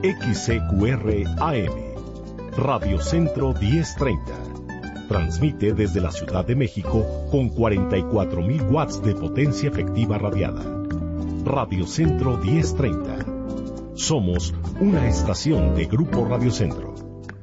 XCQR AM, Radio Centro 1030. Transmite desde la Ciudad de México con 44,000 watts de potencia efectiva radiada. Radio Centro 1030. Somos una estación de Grupo Radio Centro.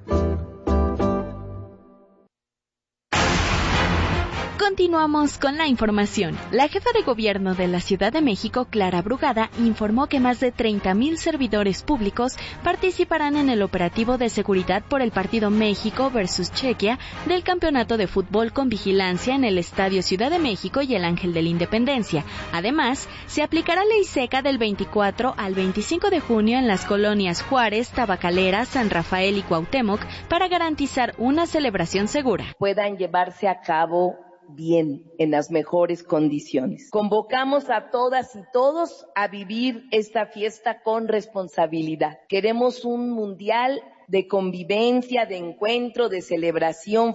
Continuamos con la información. La jefa de gobierno de la Ciudad de México, Clara Brugada, informó que más de 30,000 servidores públicos participarán en el operativo de seguridad por el partido México versus Chequia del Campeonato de Fútbol con Vigilancia en el Estadio Ciudad de México y el Ángel de la Independencia. Además, se aplicará ley seca del 24 al 25 de junio en las colonias Juárez, Tabacalera, San Rafael y Cuauhtémoc para garantizar una celebración segura. Puedan llevarse a cabo bien, en las mejores condiciones. Convocamos a todas y todos a vivir esta fiesta con responsabilidad. Queremos un mundial de convivencia, de encuentro, de celebración.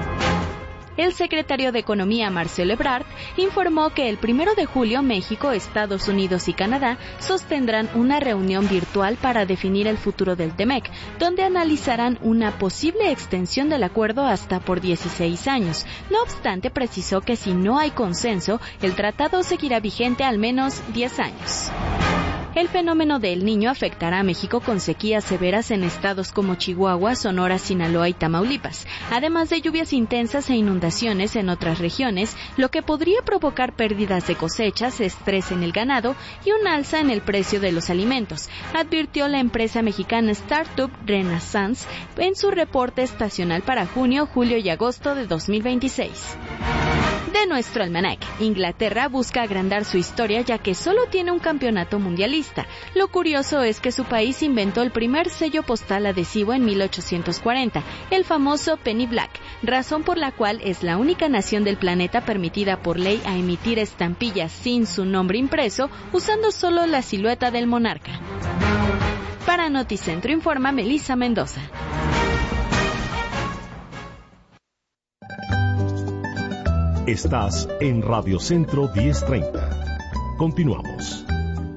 El secretario de Economía, Marcelo Ebrard, informó que el 1 de julio México, Estados Unidos y Canadá sostendrán una reunión virtual para definir el futuro del TEMEC, donde analizarán una posible extensión del acuerdo hasta por 16 años. No obstante, precisó que si no hay consenso, el tratado seguirá vigente al menos 10 años. El fenómeno del Niño afectará a México con sequías severas en estados como Chihuahua, Sonora, Sinaloa y Tamaulipas, además de lluvias intensas e inundaciones en otras regiones, lo que podría provocar pérdidas de cosechas, estrés en el ganado y un alza en el precio de los alimentos, advirtió la empresa mexicana Startup Renaissance en su reporte estacional para junio, julio y agosto de 2026. De nuestro almanaque, Inglaterra busca agrandar su historia ya que solo tiene un campeonato mundialista. Lo curioso es que su país inventó el primer sello postal adhesivo en 1840, el famoso Penny Black, razón por la cual es la única nación del planeta permitida por ley a emitir estampillas sin su nombre impreso, usando solo la silueta del monarca. Para Noticentro informa Melissa Mendoza. Estás en Radio Centro 1030. Continuamos.